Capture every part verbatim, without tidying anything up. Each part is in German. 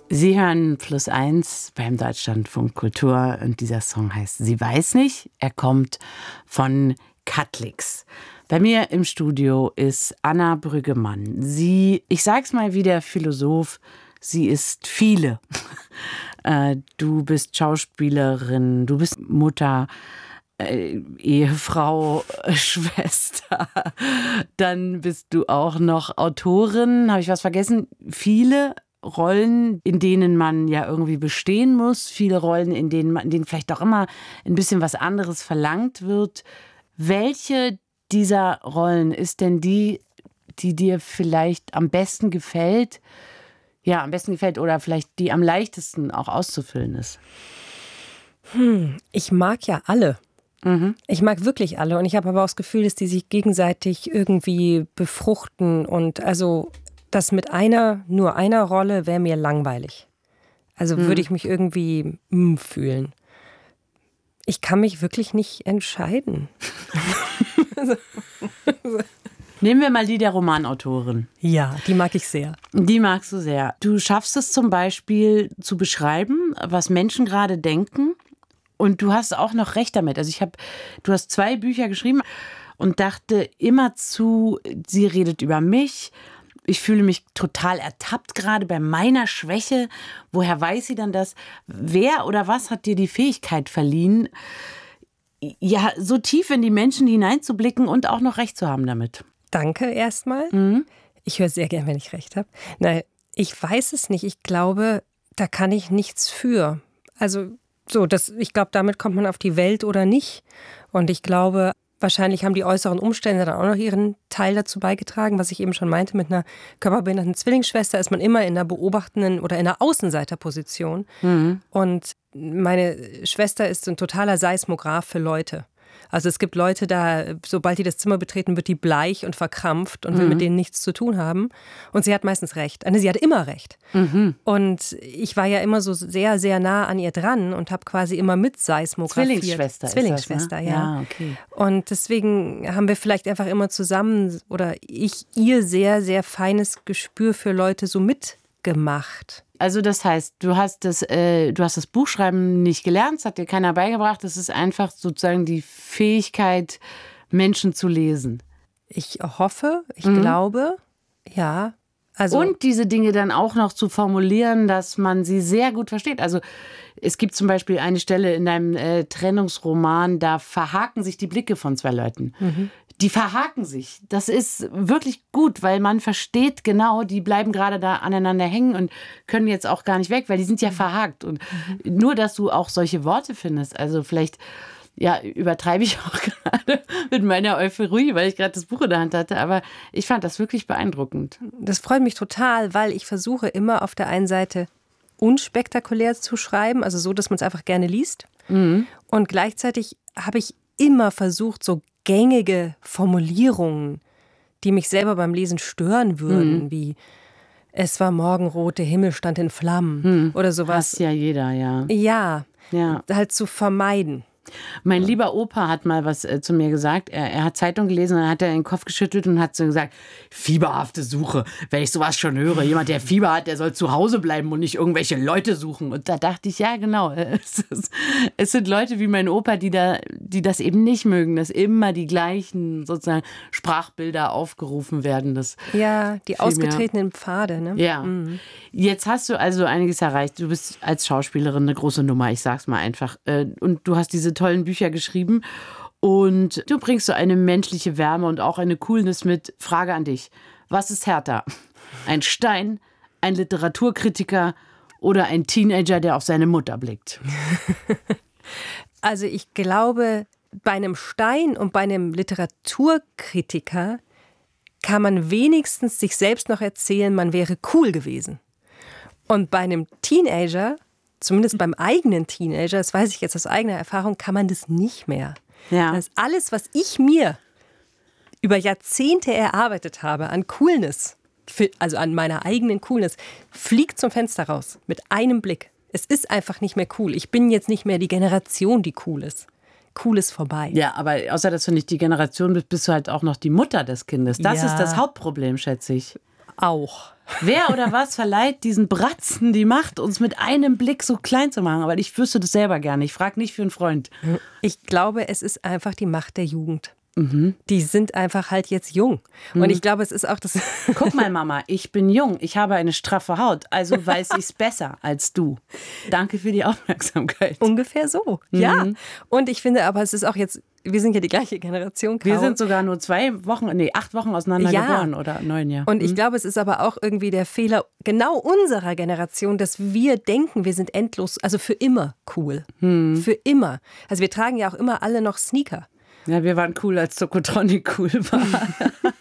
Sie hören Plus eins beim Deutschlandfunk Kultur und dieser Song heißt Sie weiß nicht. Er kommt von Katlix. Bei mir im Studio ist Anna Brüggemann. Sie, ich sag's mal wie der Philosoph, sie ist viele. Du bist Schauspielerin, du bist Mutter, äh, Ehefrau, Schwester. Dann bist du auch noch Autorin. Habe ich was vergessen? Viele Rollen, in denen man ja irgendwie bestehen muss, viele Rollen, in denen man, in denen vielleicht auch immer ein bisschen was anderes verlangt wird. Welche dieser Rollen ist denn die, die dir vielleicht am besten gefällt? Ja, am besten gefällt oder vielleicht die am leichtesten auch auszufüllen ist? Hm, ich mag ja alle. Mhm. Ich mag wirklich alle und ich habe aber auch das Gefühl, dass die sich gegenseitig irgendwie befruchten und also das mit einer, nur einer Rolle wäre mir langweilig. Also Mhm. würde ich mich irgendwie mm, fühlen. Ich kann mich wirklich nicht entscheiden. Nehmen wir mal die der Romanautorin. Ja, die mag ich sehr. Die magst du sehr. Du schaffst es zum Beispiel zu beschreiben, was Menschen gerade denken. Und du hast auch noch recht damit. Also ich habe, du hast zwei Bücher geschrieben und dachte immerzu, sie redet über mich. Ich fühle mich total ertappt gerade bei meiner Schwäche. Woher weiß sie dann das? Wer oder was hat dir die Fähigkeit verliehen, ja, so tief in die Menschen hineinzublicken und auch noch recht zu haben damit? Danke erstmal. Mhm. Ich höre sehr gern, wenn ich recht habe. Nein, ich weiß es nicht. Ich glaube, da kann ich nichts für. Also so, das, ich glaube, damit kommt man auf die Welt oder nicht. Und ich glaube, wahrscheinlich haben die äußeren Umstände dann auch noch ihren Teil dazu beigetragen, was ich eben schon meinte, mit einer körperbehinderten Zwillingsschwester ist man immer in einer beobachtenden oder in einer Außenseiterposition. Mhm. Und meine Schwester ist ein totaler Seismograph für Leute. Also es gibt Leute, da, sobald die das Zimmer betreten, wird die bleich und verkrampft und will Mhm. mit denen nichts zu tun haben. Und sie hat meistens recht. Also sie hat immer recht. Mhm. Und ich war ja immer so sehr, sehr nah an ihr dran und habe quasi immer mit seismografiert. Zwillingsschwester. Zwillingsschwester, ist das, ne? ja. Ja, okay. Und deswegen haben wir vielleicht einfach immer zusammen oder ich ihr sehr, sehr feines Gespür für Leute so mitgemacht. Also das heißt, du hast das, äh, du hast das Buchschreiben nicht gelernt, das hat dir keiner beigebracht. Das ist einfach sozusagen die Fähigkeit, Menschen zu lesen. Ich hoffe, ich Mhm. glaube, ja. Also Und diese Dinge dann auch noch zu formulieren, dass man sie sehr gut versteht. Also es gibt zum Beispiel eine Stelle in deinem äh, Trennungsroman, da verhaken sich die Blicke von zwei Leuten. Mhm. Die verhaken sich. Das ist wirklich gut, weil man versteht genau, die bleiben gerade da aneinander hängen und können jetzt auch gar nicht weg, weil die sind ja verhakt. Und Mhm. nur, dass du auch solche Worte findest, also vielleicht ja, übertreibe ich auch gerade mit meiner Euphorie, weil ich gerade das Buch in der Hand hatte, aber ich fand das wirklich beeindruckend. Das freut mich total, weil ich versuche immer auf der einen Seite unspektakulär zu schreiben, also so, dass man es einfach gerne liest. Mhm. Und gleichzeitig habe ich immer versucht, so gängige Formulierungen, die mich selber beim Lesen stören würden, Mhm. wie es war morgenrot, der Himmel stand in Flammen Mhm. oder sowas. Hasst ja jeder, ja. Ja, Ja. halt zu vermeiden. Mein lieber Opa hat mal was äh, zu mir gesagt. Er, er hat Zeitung gelesen und dann hat er den Kopf geschüttelt und hat so gesagt, fieberhafte Suche, wenn ich sowas schon höre. Jemand, der Fieber hat, der soll zu Hause bleiben und nicht irgendwelche Leute suchen. Und da dachte ich, ja genau, es, ist, es sind Leute wie mein Opa, die, da, die das eben nicht mögen, dass immer die gleichen sozusagen Sprachbilder aufgerufen werden. Das Ja, die Viel mehr. ausgetretenen Pfade, ne? Ja, Mhm. jetzt hast du also einiges erreicht. Du bist als Schauspielerin eine große Nummer, ich sag's mal einfach. Äh, Und du hast diese tollen Bücher geschrieben und du bringst so eine menschliche Wärme und auch eine Coolness mit. Frage an dich, was ist härter? Ein Stein, ein Literaturkritiker oder ein Teenager, der auf seine Mutter blickt? Also ich glaube, bei einem Stein und bei einem Literaturkritiker kann man wenigstens sich selbst noch erzählen, man wäre cool gewesen. Und bei einem Teenager, zumindest beim eigenen Teenager, das weiß ich jetzt aus eigener Erfahrung, kann man das nicht mehr. Ja. Das ist alles, was ich mir über Jahrzehnte erarbeitet habe an Coolness, also an meiner eigenen Coolness, fliegt zum Fenster raus mit einem Blick. Es ist einfach nicht mehr cool. Ich bin jetzt nicht mehr die Generation, die cool ist. Cool ist vorbei. Ja, aber außer dass du nicht die Generation bist, bist du halt auch noch die Mutter des Kindes. Das Ja. ist das Hauptproblem, schätze ich. Auch. Wer oder was verleiht diesen Bratzen die Macht, uns mit einem Blick so klein zu machen? Aber ich wüsste das selber gerne. Ich frage nicht für einen Freund. Ich glaube, es ist einfach die Macht der Jugend. Mhm. Die sind einfach halt jetzt jung. Mhm. Und ich glaube, es ist auch das... Guck mal, Mama, ich bin jung. Ich habe eine straffe Haut. Also weiß ich es besser als du. Danke für die Aufmerksamkeit. Ungefähr so, mhm. ja. Und ich finde aber, es ist auch jetzt... Wir sind ja die gleiche Generation. Caro. Wir sind sogar nur zwei Wochen, nee, acht Wochen auseinander ja. geboren oder neun, ja. Und ich glaube, es ist aber auch irgendwie der Fehler genau unserer Generation, dass wir denken, wir sind endlos, also für immer cool. Hm. Für immer. Also wir tragen ja auch immer alle noch Sneaker. Ja, wir waren cool, als Tokotronic cool war.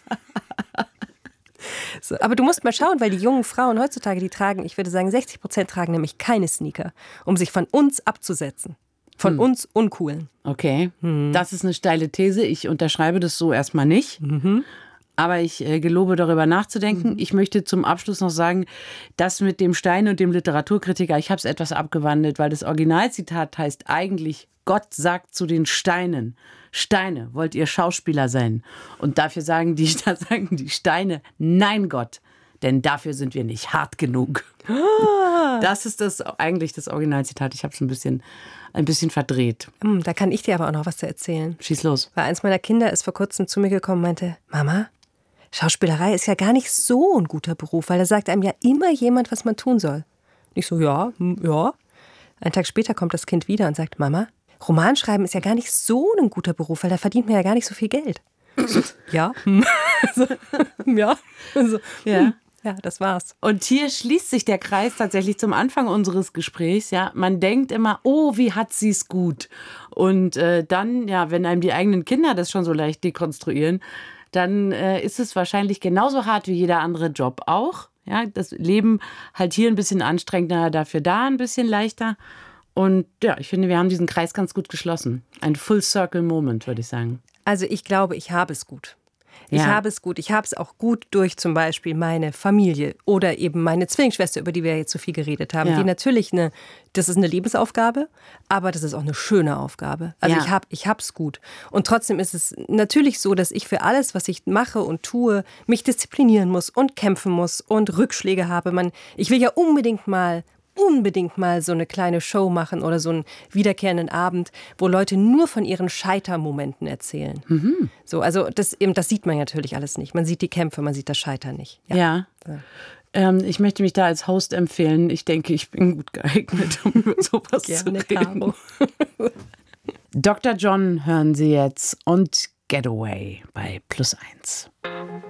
So, aber du musst mal schauen, weil die jungen Frauen heutzutage, die tragen, ich würde sagen, sechzig Prozent tragen nämlich keine Sneaker, um sich von uns abzusetzen. Von hm. uns Uncoolen. Okay, hm. das ist eine steile These. Ich unterschreibe das so erstmal nicht. Mhm. Aber ich äh, gelobe, darüber nachzudenken. Mhm. Ich möchte zum Abschluss noch sagen, das mit dem Stein und dem Literaturkritiker, ich habe es etwas abgewandelt, weil das Originalzitat heißt eigentlich, Gott sagt zu den Steinen, Steine, wollt ihr Schauspieler sein? Und dafür sagen die, da sagen die Steine, nein Gott, denn dafür sind wir nicht hart genug. Ah. Das ist das eigentlich das Originalzitat. Ich habe es ein bisschen, ein bisschen verdreht. Da kann ich dir aber auch noch was zu erzählen. Schieß los. Weil eins meiner Kinder ist vor kurzem zu mir gekommen und meinte, Mama, Schauspielerei ist ja gar nicht so ein guter Beruf, weil da sagt einem ja immer jemand, was man tun soll. Und ich so, ja, ja. Einen Tag später kommt das Kind wieder und sagt, Mama, Romanschreiben ist ja gar nicht so ein guter Beruf, weil da verdient man ja gar nicht so viel Geld. So, ja. so, ja. So, ja. Ja, das war's. Und hier schließt sich der Kreis tatsächlich zum Anfang unseres Gesprächs. Ja, man denkt immer, oh, wie hat sie es gut. Und äh, dann, ja, wenn einem die eigenen Kinder das schon so leicht dekonstruieren, dann äh, ist es wahrscheinlich genauso hart wie jeder andere Job auch. Ja, das Leben halt hier ein bisschen anstrengender, dafür da ein bisschen leichter. Und ja, ich finde, wir haben diesen Kreis ganz gut geschlossen. Ein Full-Circle-Moment, würde ich sagen. Also ich glaube, ich habe es gut. Ich ja. habe es gut. Ich habe es auch gut durch zum Beispiel meine Familie oder eben meine Zwillingsschwester, über die wir jetzt so viel geredet haben. Ja. Die natürlich eine, das ist eine Lebensaufgabe, aber das ist auch eine schöne Aufgabe. Also ja. ich habe ich habe es gut. Und trotzdem ist es natürlich so, dass ich für alles, was ich mache und tue, mich disziplinieren muss und kämpfen muss und Rückschläge habe. Man, ich will ja unbedingt mal unbedingt mal so eine kleine Show machen oder so einen wiederkehrenden Abend, wo Leute nur von ihren Scheitermomenten erzählen. Mhm. So, also das, eben, das sieht man natürlich alles nicht. Man sieht die Kämpfe, man sieht das Scheitern nicht. Ja. ja. So. Ähm, ich möchte mich da als Host empfehlen. Ich denke, ich bin gut geeignet, um über sowas Gerne, zu reden. Doktor John hören Sie jetzt und Getaway bei Plus eins.